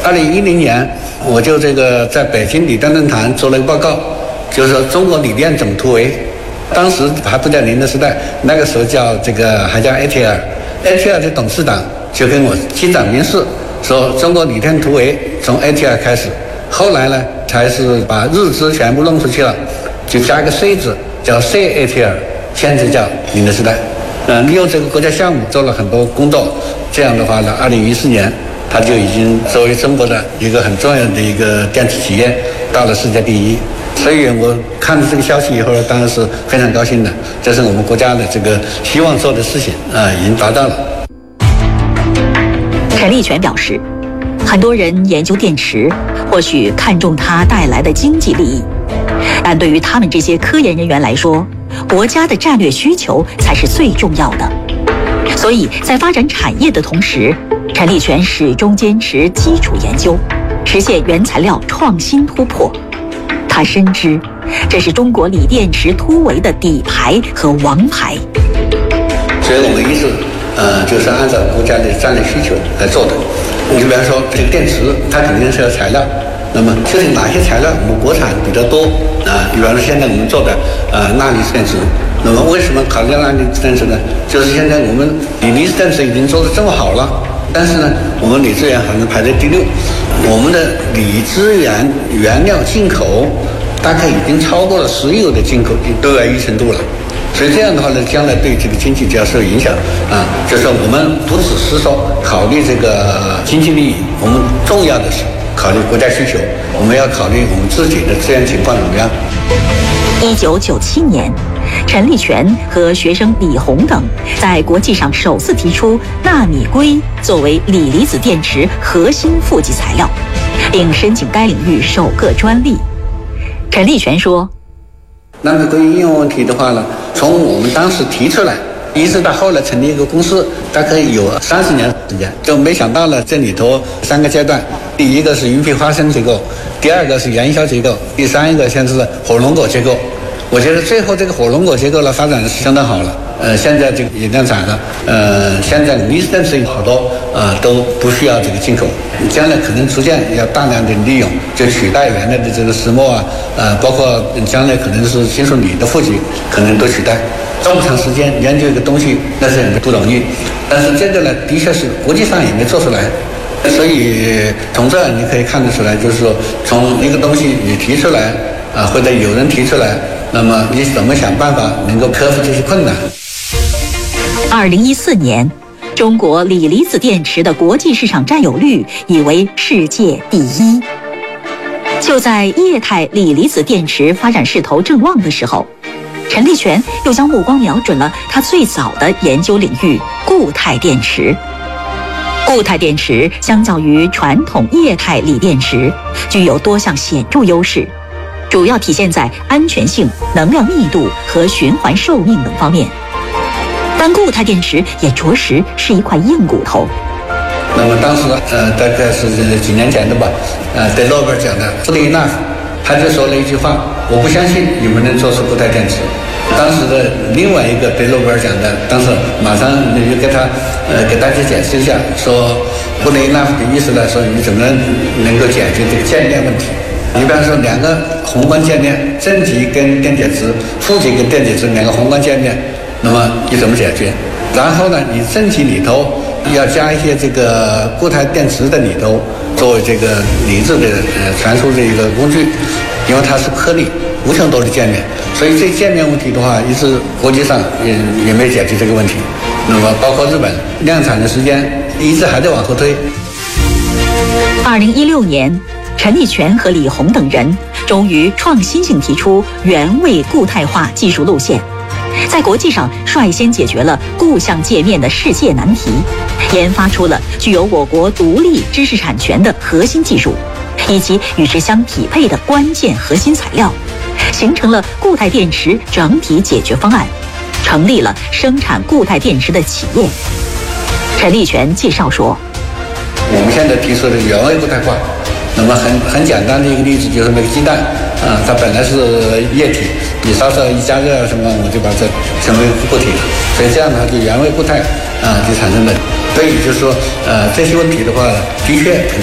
2010年，我就在北京锂电论坛做了一个报告，就是说中国锂电怎么突围。当时还不叫宁德时代，那个时候还叫 ATL 的董事长就跟我击掌明示，说中国锂电突围从 ATL 开始。后来呢，才是把日资全部弄出去了，就加一个 C 字，叫 CATL， 现在叫宁德时代。利用这个国家项目做了很多工作，这样的话呢，2014年它就已经作为中国的一个很重要的一个电池企业到了世界第一。所以我看到这个消息以后，当然是非常高兴的。这是我们国家的这个希望做的事情已经达到了。 陈立全表示，很多人研究电池，或许看重它带来的经济利益，但对于他们这些科研人员来说，国家的战略需求才是最重要的。所以在发展产业的同时，陈立全始终坚持基础研究，实现原材料创新突破。他深知，这是中国锂电池突围的底牌和王牌。 所以我们一直就是按照国家的战略需求来做的。你比方说这个电池，它肯定是要材料，那么究竟哪些材料我们国产比较多比方说现在我们做的钠离子电池，那么为什么考虑钠离子电池呢？就是现在我们锂离子电池已经做得这么好了，但是呢，我们锂资源还能排在第6，我们的锂资源原料进口大概已经超过了石油的进口对外依存度了。所以这样的话呢，将来对这个经济就要受影响就是说我们不只是说考虑这个经济利益，我们重要的是考虑国家需求，我们要考虑我们自己的资源情况怎么样。 1997年，陈立全和学生李洪等在国际上首次提出纳米硅作为锂离子电池核心负极材料，并申请该领域首个专利。陈立全说， 纳米硅应用问题的话呢，从我们当时提出来一直到后来成立一个公司，大概有30年时间，就没想到了这里头3个阶段。第一个是鱼皮花生结构，第二个是元宵结构，第三个现在是火龙果结构。我觉得最后这个火龙果结构呢发展的是相当好了，现在这个也量产了，现在离子电池好多都不需要这个进口，将来可能逐渐要大量的利用，就取代原来的这个石墨包括将来可能是金属锂的负极，可能都取代。这么长时间研究一个东西，那是很不容易，但是这个呢，的确是国际上也没做出来。所以从这你可以看得出来，就是说从一个东西你提出来或者有人提出来，那么你怎么想办法能够克服这些困难。 2014年，中国锂离子电池的国际市场占有率已为世界第1。就在液态锂离子电池发展势头正旺的时候，陈立全又将目光瞄准了他最早的研究领域固态电池。固态电池相较于传统液态锂电池，具有多项显著优势，主要体现在安全性、能量密度和循环寿命等方面。但固态电池也着实是一块硬骨头。 那么当时大概是几年前的吧，得诺贝尔奖的布雷纳夫，他就说了一句话：我不相信你们能做出固态电池。当时的另外一个得诺贝尔奖的，当时马上就给大家解释一下，说布雷纳夫的意思来说，你怎么能够解决这个渐电问题？你比方说2个宏观渐电，正极跟电解质、负极跟电解质2个宏观渐电，那么你怎么解决？然后呢，你正极里头要加一些这个固态电池的里头，作为这个离子的传输的一个工具，因为它是颗粒无穷多的渐面，所以这渐面问题的话，一直国际上也没解决这个问题。那么包括日本量产的时间一直还在往后推。 2016年，陈立全和李洪等人终于创新性提出原位固态化技术路线，在国际上率先解决了固相界面的世界难题，研发出了具有我国独立知识产权的核心技术，以及与之相匹配的关键核心材料，形成了固态电池整体解决方案，成立了生产固态电池的企业。陈立全介绍说， 我们现在提出的原位固态化，那么很简单的一个例子就是那个鸡蛋它本来是液体，你稍稍一加热什么，我就把它成为固体了，所以这样的话就原位固态就产生了。所以就是说这些问题的话，的确